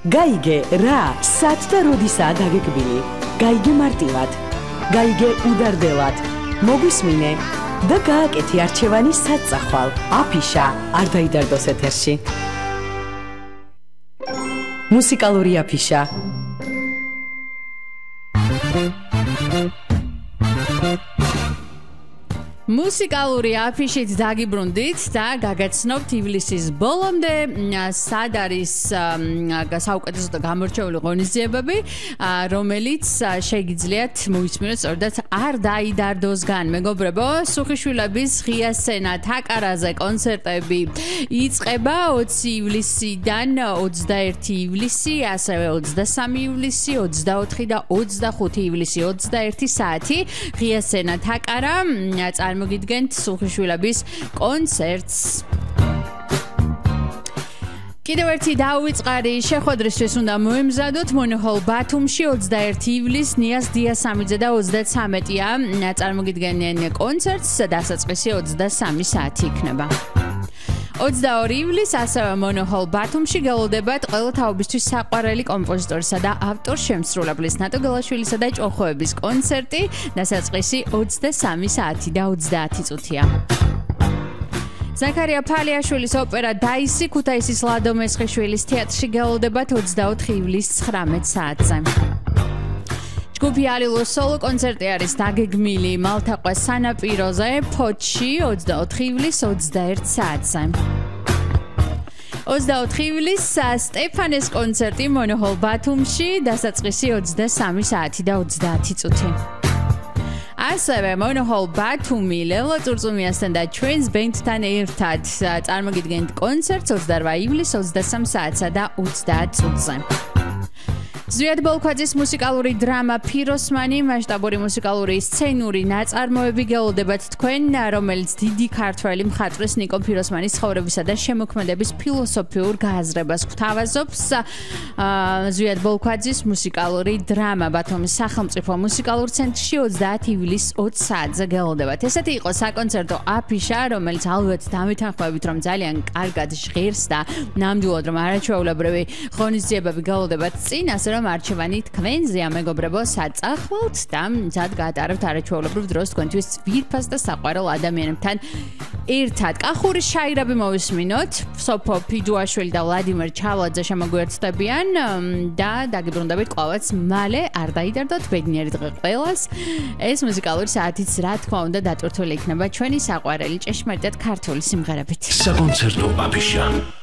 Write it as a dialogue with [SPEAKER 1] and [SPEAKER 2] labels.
[SPEAKER 1] გაიგე რა, სად და როდისაა დაგეგმილი. გაიგე მარტივად, გაიგე udardელად. მოგვისმინე და გააკეთე არჩევანი საწახვალ. აფიშა არ დაიდარდოს ეთერში. მუსიკალური აფიშა.
[SPEAKER 2] მუსიკალური აფიშით დაგიბრუნდით და გაგაცნობთ ივლისის ბოლომდე სად არის საუკეთესო და გამორჩეული ღონისძიებები, რომელიც შეგიძლიათ მოისმინოთ სწორედ არ დაიდარდოსგან. მეგობრებო, სუხიშვილების ღია სცენა თაკარაზე კონცერტები იწყება 20 ივლისიდან 21 ივლისი, ასევე 23 ივლისი, 24 და 25 ივლისი 21 საათი ღია სცენა თაკარა წარმოგიდგენთ სუხიშვილების კონცერტს. კიდევ ერთი დაუვიწყარი შეხვედრისთვის უნდა მოემზადოთ მონოჰოლ ბათუმში 21 ივლისს ნიას დიასამიძე და 33-ია წარმოგიდგენიან კონცერტს, დასაწყისი 23 საათი იქნება. 22 ივლისს ასევე მონოჰოლ ბათუმში გელოდებათ ყველა თაობისთვის საყვარელი კომპოზიტორისა და ავტორ-შემსრულებლის ნატო გელაშვილისა და ჭოხოების კონცერტი, დასაწყისი 23 საათი და 30 წუთია. ზაქარია ფალიაშვილის ოპერა დაისი ქუთაისის ლადო მესხიშვილის თეატრში გელოდებათ 24 ივლისს 19 საათზე. ჯგუფი ალილოს სოლო კონცერტი არის დაგეგმილი მალთაყვას სანაპიროზე ფოთში 24 ივლისს 21 საათზე. 24 ივლისს სტეფანეს კონცერტი მონოჰოლ ბათუმში, დასაწყისი 23 საათი და 30 წუთი. ასევე მონოჰოლ ბათუმი ლელო წურწუმიასთან და ჩვენს ბენდთან ერთად წარმოგიდგენთ კონცერტს 28 ივლისს 23 საათსა და 30 წუთზე. ზვიად ბოლქვაძის მუსიკალური დრამა ფიროსმანი, მასშტაბური მუსიკალური სცენური ნაწარმოები გელოდებათ თქვენ, რომელიც დიდი ქართველი მხატვრის ნიკო ფიროსმანის ცხოვრებისა და შემოქმედების ფილოსოფიურ გააზრებას გვთავაზობს. ზვიად ბოლქვაძის მუსიკალური დრამა ბათუმის სახელმწიფო მუსიკალურ ცენტრში 30 ივლისს 20 საათზე გელოდებათ. ესეთი იყო საკონცერტო აფიშა, რომელიც ალბათ დამეთანხმებით, რომ ძალიან კარგად ჟღერს და ნამდვილად რომ არაჩვეულებრივი ღონისძიებები გელოდებათ წინ, ასე რომ არჩევანი თქვენზეა, მეგობრებო, საწახვალთ და მზად გაატარებთ არაჩვეულებრივ დროს თქვენთვის ძვირფას და საყვარელ ადამიანებთან ერთად. კახურის შაირები მოვისმინოთ, სოფო ფიჯუაშვილი და ვლადიმერ ჩალაძე შემოგვიერთდებიან და დაგიბრუნდებით კვლავაც მალე, არ დაიდარდოთ, ბედნიერი დღე ყველას. ეს მუსიკალური საათიც რა თქმა უნდა დატვირთული იქნება ჩვენი საყვარელი ჭეშმარიტად ქართული სიმღერებით.
[SPEAKER 3] საკონცერტო აფიშა.